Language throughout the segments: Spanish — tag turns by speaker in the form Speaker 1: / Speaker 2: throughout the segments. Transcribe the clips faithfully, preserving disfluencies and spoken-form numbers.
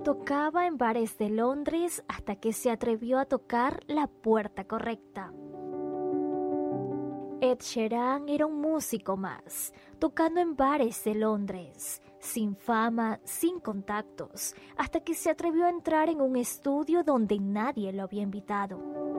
Speaker 1: Tocaba en bares de Londres hasta que se atrevió a tocar la puerta correcta. Ed Sheeran era un músico más, tocando en bares de Londres, sin fama, sin contactos, hasta que se atrevió a entrar en un estudio donde nadie lo había invitado.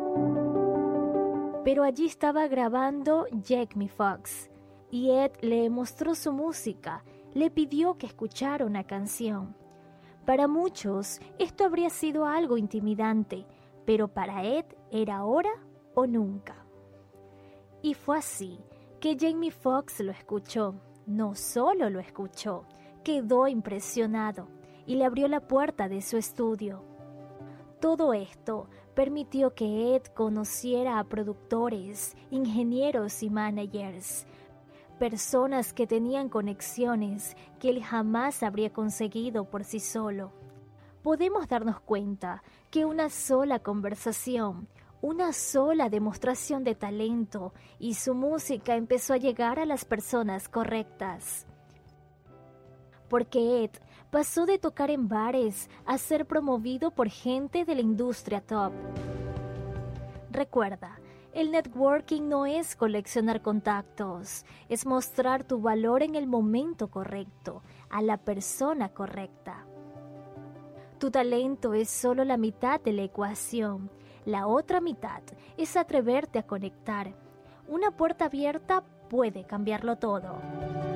Speaker 1: Pero allí estaba grabando Jamie Foxx, y Ed le mostró su música, le pidió que escuchara una canción. Para muchos, esto habría sido algo intimidante, pero para Ed era ahora o nunca. Y fue así que Jamie Foxx lo escuchó. No solo lo escuchó, quedó impresionado y le abrió la puerta de su estudio. Todo esto permitió que Ed conociera a productores, ingenieros y managers, personas que tenían conexiones que él jamás habría conseguido por sí solo. Podemos darnos cuenta que una sola conversación, una sola demostración de talento y su música empezó a llegar a las personas correctas. Porque Ed pasó de tocar en bares a ser promovido por gente de la industria top. Recuerda, el networking no es coleccionar contactos, es mostrar tu valor en el momento correcto, a la persona correcta. Tu talento es solo la mitad de la ecuación. La otra mitad es atreverte a conectar. Una puerta abierta puede cambiarlo todo.